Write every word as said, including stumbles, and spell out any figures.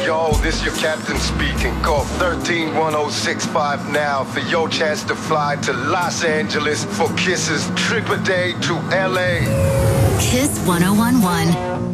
Yo, this your captain speaking. Call thirteen one oh six five now for your chance to fly to Los Angeles for Kiss's trip a day to L A. Kiss one oh one one.